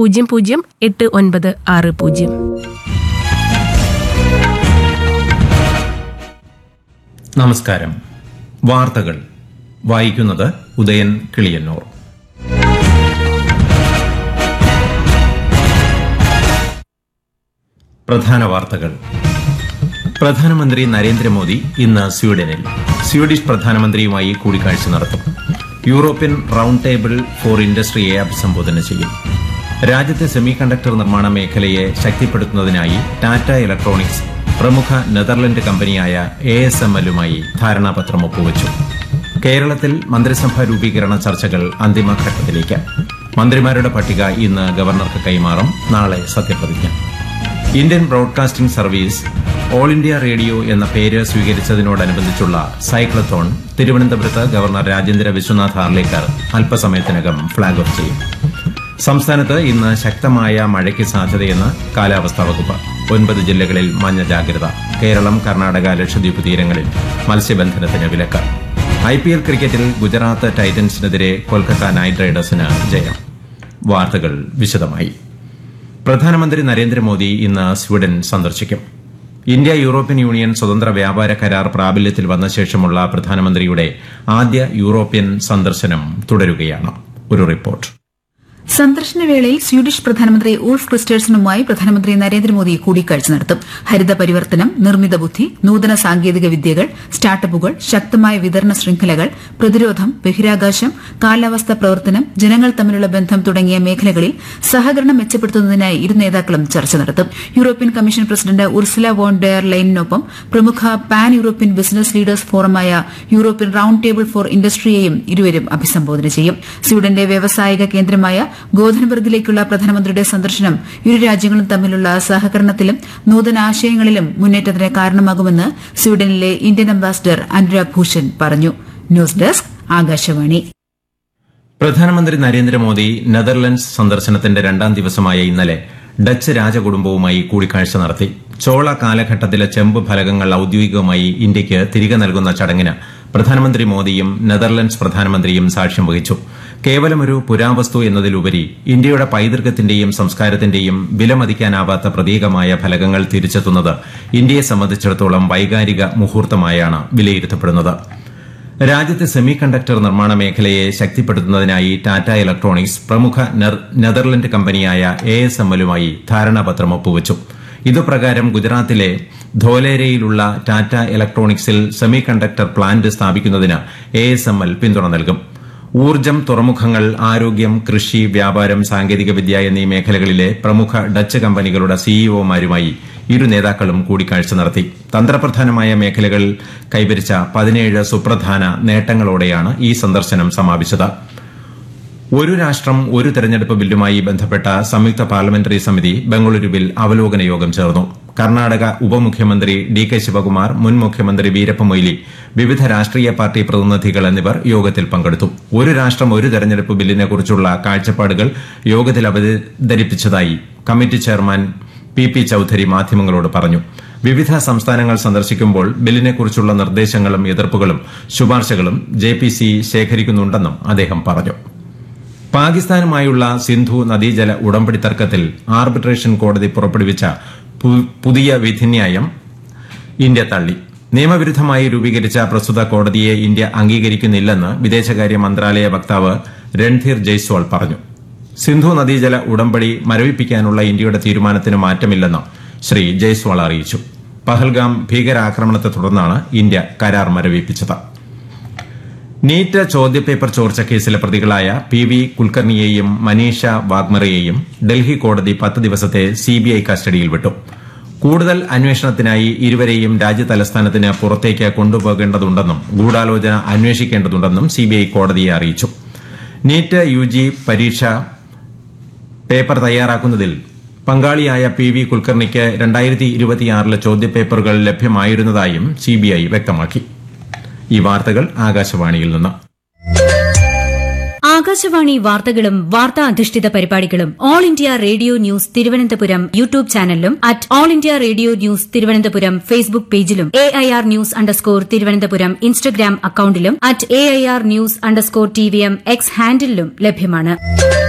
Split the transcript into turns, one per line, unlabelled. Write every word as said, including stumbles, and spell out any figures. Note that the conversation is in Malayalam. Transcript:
പൂജ്യം പൂജ്യം എട്ട് ഒൻപത് ആറ് പൂജ്യം.
നമസ്കാരം. വാർത്തകൾ വായിക്കുന്നത് ഉദയൻ കിളിയന്നൂർ. പ്രധാന വാർത്തകൾ. പ്രധാനമന്ത്രി നരേന്ദ്രമോദി ഇന്ന് സ്വീഡനിൽ സ്വീഡിഷ് പ്രധാനമന്ത്രിയുമായി കൂടിക്കാഴ്ച നടത്തും. യൂറോപ്യൻ റൌണ്ട് ടേബിൾ ഫോർ ഇൻഡസ്ട്രിയെ അഭിസംബോധന ചെയ്യും. രാജ്യത്തെ സെമി കണ്ടക്ടർ നിർമ്മാണ മേഖലയെ ശക്തിപ്പെടുത്തുന്നതിനായി ടാറ്റ ഇലക്ട്രോണിക്സ് പ്രമുഖ നെതർലൻഡ് കമ്പനിയായ എ എസ് എം എല്ലുമായി ധാരണാപത്രം ഒപ്പുവച്ചു. കേരളത്തിൽ മന്ത്രിസഭാ രൂപീകരണ ചർച്ചകൾ അന്തിമഘട്ടത്തിലേക്ക്. മന്ത്രിമാരുടെ പട്ടിക ഇന്ന് ഗവർണർക്ക് കൈമാറും. നാളെ സത്യപ്രതിജ്ഞ. Indian broadcasting service all India radio എന്ന പേര് സ്വീകരിച്ചതിനോടനുബന്ധിച്ചുള്ള സൈക്ലത്തോൺ തിരുവനന്തപുരത്ത് ഗവർണർ രാജേന്ദ്ര വിശ്വനാഥ് ഹാർലേക്കർ അല്പസമയത്തിനകം ഫ്ളാഗ് ഓഫ് ചെയ്യും. സംസ്ഥാനത്ത് ഇന്ന് ശക്തമായ മഴയ്ക്ക് സാധ്യതയെന്ന് കാലാവസ്ഥാ വകുപ്പ്. ഒൻപത് ജില്ലകളിൽ മഞ്ഞ ജാഗ്രത. കേരളം, കർണാടക, ലക്ഷദ്വീപ് തീരങ്ങളിൽ മത്സ്യബന്ധനത്തിന് വിലക്ക്. ഐ പി എൽ ക്രിക്കറ്റിൽ ഗുജറാത്ത് ടൈറ്റൻസിനെതിരെ കൊൽക്കത്ത നൈറ്റ് റൈഡേഴ്സിന് ജയം. വാർത്തകൾ വിശദമായി. പ്രധാനമന്ത്രി നരേന്ദ്രമോദി ഇന്ന് സ്വീഡൻ സന്ദർശിക്കും. ഇന്ത്യ യൂറോപ്യൻ യൂണിയൻ സ്വതന്ത്ര വ്യാപാര കരാർ പ്രാബല്യത്തിൽ വന്ന ശേഷമുള്ള പ്രധാനമന്ത്രിയുടെ ആദ്യ യൂറോപ്യൻ സന്ദർശനം തുടരുകയാണ്. ഒരു റിപ്പോർട്ട്.
സന്ദർശനവേളയിൽ സ്വീഡിഷ് പ്രധാനമന്ത്രി ഊൾഫ് ക്രിസ്റ്റേഴ്സണുമായി പ്രധാനമന്ത്രി നരേന്ദ്രമോദി കൂടിക്കാഴ്ച നടത്തും. ഹരിത പരിവർത്തനം, നിർമ്മിത ബുദ്ധി, നൂതന സാങ്കേതിക വിദ്യകൾ, സ്റ്റാർട്ടപ്പുകൾ, ശക്തമായ വിതരണ ശൃംഖലകൾ, പ്രതിരോധം, ബഹിരാകാശം, കാലാവസ്ഥാ പ്രവർത്തനം, ജനങ്ങൾ തമ്മിലുള്ള ബന്ധം തുടങ്ങിയ മേഖലകളിൽ സഹകരണം മെച്ചപ്പെടുത്തുന്നതിനായി ഇരു നേതാക്കളും ചർച്ച നടത്തും. European commission president Ursula von dare ലൈനിനൊപ്പം പ്രമുഖ pan European business leaders ഫോറമായ European round table four ഇൻഡസ്ട്രിയെയും ഇരുവരും അഭിസംബോധന ചെയ്യും. സ്വീഡന്റെ വ്യാവസായിക കേന്ദ്രമായ ഗോഥൻബർഗിലേക്കുള്ള പ്രധാനമന്ത്രിയുടെ സന്ദർശനം ഇരു രാജ്യങ്ങളും തമ്മിലുള്ള സഹകരണത്തിലും നൂതനാശയങ്ങളിലും മുന്നേറ്റത്തിന് കാരണമാകുമെന്ന് സ്വീഡനിലെ ഇന്ത്യൻ അംബാസിഡർ അനുരാഗ് ഭൂഷൺ പറഞ്ഞു. News desk, Akashvani.
പ്രധാനമന്ത്രി നരേന്ദ്രമോദി നെതർലൻഡ്സ് സന്ദർശനത്തിന്റെ രണ്ടാം ദിവസമായ ഇന്നലെ ഡച്ച് രാജകുടുംബവുമായി കൂടിക്കാഴ്ച നടത്തി. ചോള കാലഘട്ടത്തിലെ ചെമ്പ് ഫലകങ്ങൾ ഔദ്യോഗികമായി ഇന്ത്യയ്ക്ക് തിരികെ നൽകുന്ന ചടങ്ങിന് പ്രധാനമന്ത്രി മോദിയും നെതർലൻഡ്സ് പ്രധാനമന്ത്രിയും സാക്ഷ്യം വഹിച്ചു. കേവലമൊരു പുരാവസ്തു എന്നതിലുപരി ഇന്ത്യയുടെ പൈതൃകത്തിന്റെയും സംസ്കാരത്തിന്റെയും വിലമതിക്കാനാവാത്ത പ്രതീകമായ ഫലകങ്ങൾ തിരിച്ചെത്തുന്നത് ഇന്ത്യയെ സംബന്ധിച്ചിടത്തോളം വൈകാരിക മുഹൂർത്തമായാണ് വിലയിരുത്തപ്പെടുന്നത്. രാജ്യത്തെ സെമി കണ്ടക്ടർ നിർമ്മാണ മേഖലയെ ശക്തിപ്പെടുത്തുന്നതിനായി ടാറ്റ ഇലക്ട്രോണിക്സ് പ്രമുഖ നെതർലൻഡ് കമ്പനിയായ എ എസ് എം എല്ലുമായി ധാരണാപത്രം ഒപ്പുവച്ചു. ഇതുപ്രകാരം ഗുജറാത്തിലെ ധോലേരയിലുള്ള ടാറ്റ ഇലക്ട്രോണിക്സിൽ സെമി കണ്ടക്ടർ പ്ലാന്റ് സ്ഥാപിക്കുന്നതിന് എ എസ് എം എൽ പിന്തുണ നൽകും. ഊർജ്ജം, തുറമുഖങ്ങൾ, ആരോഗ്യം, കൃഷി, വ്യാപാരം, സാങ്കേതികവിദ്യ എന്നീ മേഖലകളിലെ പ്രമുഖ ഡച്ച് കമ്പനികളുടെ സിഇഒമാരുമായി ഇരു നേതാക്കളും കൂടിക്കാഴ്ച നടത്തി. തന്ത്രപ്രധാനമായ മേഖലകൾ കൈവരിച്ച പതിനേഴ് സുപ്രധാന നേട്ടങ്ങളോടെയാണ് ഈ സന്ദർശനം സമാപിച്ചത്. ഒരു രാഷ്ട്രം ഒരു തെരഞ്ഞെടുപ്പ് ബില്ലുമായി ബന്ധപ്പെട്ട സംയുക്ത പാർലമെന്ററി സമിതി ബംഗളൂരുവിൽ അവലോകന യോഗം ചേർന്നു. കർണാടക ഉപമുഖ്യമന്ത്രി ഡി കെ ശിവകുമാർ, മുൻ മുഖ്യമന്ത്രി വീരപ്പ മൊയ്ലി, വിവിധ രാഷ്ട്രീയ പാർട്ടി പ്രതിനിധികൾ എന്നിവർ യോഗത്തിൽ പങ്കെടുത്തു. ഒരു രാഷ്ട്രം ഒരു തെരഞ്ഞെടുപ്പ് ബില്ലിനെക്കുറിച്ചുള്ള കാഴ്ചപ്പാടുകൾ യോഗത്തിൽ അവതരിപ്പിച്ചതായി committee chairman P P Chaudhary മാധ്യമങ്ങളോട് പറഞ്ഞു. വിവിധ സംസ്ഥാനങ്ങൾ സന്ദർശിക്കുമ്പോൾ ബില്ലിനെക്കുറിച്ചുള്ള നിർദ്ദേശങ്ങളും എതിർപ്പുകളും ശുപാർശകളും ജെ പി സി ശേഖരിക്കുന്നുണ്ടെന്നും അദ്ദേഹം പറഞ്ഞു. പാകിസ്ഥാനുമായുള്ള സിന്ധു നദീജല ഉടമ്പടി തർക്കത്തിൽ ആർബിട്രേഷൻ കോടതി പുറപ്പെടുവിച്ച പുതിയ വിധിന്യായം ഇന്ത്യ തള്ളി. നിയമവിരുദ്ധമായി രൂപീകരിച്ച പ്രസ്തുത കോടതിയെ ഇന്ത്യ അംഗീകരിക്കുന്നില്ലെന്ന് വിദേശകാര്യ മന്ത്രാലയ വക്താവ് രൺധീർ ജയ്സ്വാൾ പറഞ്ഞു. സിന്ധു നദീജല ഉടമ്പടി മരവിപ്പിക്കാനുള്ള ഇന്ത്യയുടെ തീരുമാനത്തിന് മാറ്റമില്ലെന്ന് ശ്രീ ജയ്സ്വാൾ അറിയിച്ചു. പഹൽഗാം ഭീകരാക്രമണത്തെ തുടർന്നാണ് ഇന്ത്യ കരാർ മരവിപ്പിച്ചത്. നീറ്റ് ചോദ്യപേപ്പർ ചോർച്ച കേസിലെ പ്രതികളായ പി വി കുൽക്കർണിയെയും മനീഷ വാഗ്മറയെയും ഡൽഹി കോടതി പത്ത് ദിവസത്തെ സിബിഐ കസ്റ്റഡിയിൽ വിട്ടു. കൂടുതൽ അന്വേഷണത്തിനായി ഇരുവരെയും രാജ്യതലസ്ഥാനത്തിന് പുറത്തേക്ക് കൊണ്ടുപോകേണ്ടതുണ്ടെന്നും ഗൂഢാലോചന അന്വേഷിക്കേണ്ടതുണ്ടെന്നും സിബിഐ കോടതിയെ അറിയിച്ചു. നീറ്റ് യുജി പരീക്ഷ പേപ്പർ തയ്യാറാക്കുന്നതിൽ പങ്കാളിയായ പി വി കുൽക്കർണിക്ക് രണ്ടായിരത്തി ഇരുപത്തിയാറിലെ ചോദ്യപേപ്പറുകൾ ലഭ്യമായിരുന്നതായും സിബിഐ വ്യക്തമാക്കി. ഈ വാർത്തകൾ ആകാശവാണിയിൽ നിന്ന്.
ആകാശവാണി വാർത്തകളും വാർത്താ അധിഷ്ഠിത പരിപാടികളും all India radio news Thiruvananthapuram YouTube ചാനലിലും at all India radio news Thiruvananthapuram Facebook പേജിലും A I R news underscore Thiruvananthapuram Instagram അക്കൌണ്ടിലും at A I R news underscore T V M X ഹാൻഡിലും ലഭ്യമാണ്.